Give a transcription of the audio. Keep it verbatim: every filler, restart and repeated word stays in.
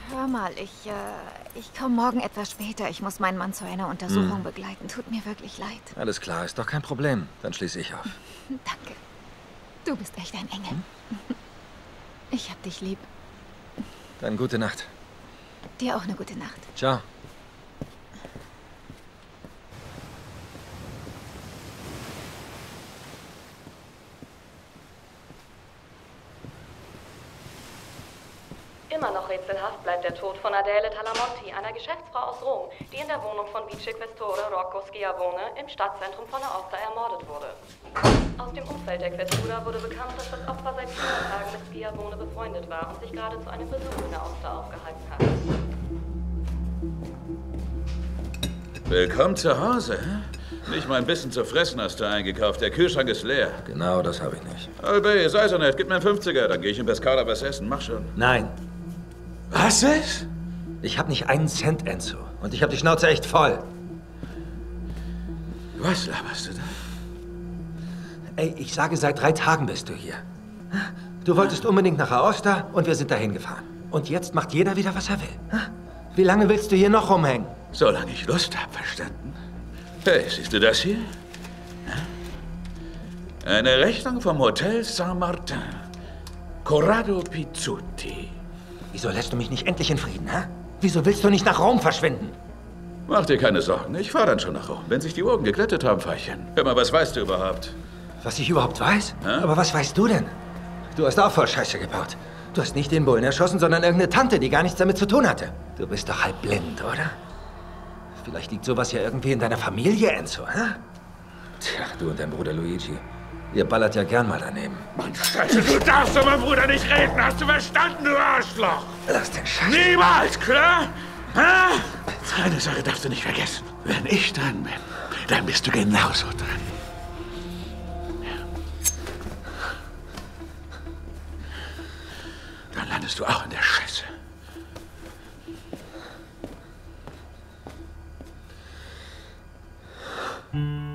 Hör mal, ich, äh, ich komme morgen etwas später. Ich muss meinen Mann zu einer Untersuchung hm. begleiten. Tut mir wirklich leid. Alles klar, ist doch kein Problem. Dann schließe ich auf. Danke. Du bist echt ein Engel. Hm? Ich hab dich lieb. Dann gute Nacht. Dir auch eine gute Nacht. Ciao. Immer noch rätselhaft bleibt der Tod von Adele Talamonti, einer Geschäftsfrau aus Rom, die in der Wohnung von Vicequestore Rocco Schiavone im Stadtzentrum von Aosta ermordet wurde. Aus dem Umfeld der Questura wurde bekannt, dass das Opfer seit vielen Tagen mit Schiavone befreundet war und sich gerade zu einem Besuch in der Aosta aufgehalten hat. Willkommen zu Hause. Nicht mal ein bisschen zu fressen hast du eingekauft. Der Kühlschrank ist leer. Genau, das habe ich nicht. Albey, sei so nett. Gib mir einen fünfziger, dann gehe ich in Pescara was essen. Mach schon. Nein. Was ist? Ich habe nicht einen Cent, Enzo. Und ich habe die Schnauze echt voll. Was laberst du da? Ey, ich sage, seit drei Tagen bist du hier. Du wolltest unbedingt nach Aosta und wir sind dahin gefahren. Und jetzt macht jeder wieder, was er will. Wie lange willst du hier noch rumhängen? Solange ich Lust habe, verstanden? Hey, siehst du das hier? Eine Rechnung vom Hotel Saint-Martin. Corrado Pizzuti. Wieso lässt du mich nicht endlich in Frieden, hä? Wieso willst du nicht nach Rom verschwinden? Mach dir keine Sorgen, ich fahre dann schon nach Rom. Wenn sich die Wogen geglättet haben, Feilchen. Hör mal, was weißt du überhaupt? Was ich überhaupt weiß? Hä? Aber was weißt du denn? Du hast auch voll Scheiße gebaut. Du hast nicht den Bullen erschossen, sondern irgendeine Tante, die gar nichts damit zu tun hatte. Du bist doch halb blind, oder? Vielleicht liegt sowas ja irgendwie in deiner Familie, Enzo, hä? Tja, du und dein Bruder Luigi. Ihr ballert ja gern mal daneben. Mann, Scheiße, du darfst mit meinem Bruder nicht reden. Hast du verstanden, du Arschloch? Lass den Scheiß. Niemals, klar? Ha? Eine Sache darfst du nicht vergessen. Wenn ich dran bin, dann bist du genauso dran. Dann landest du auch in der Scheiße. Hm.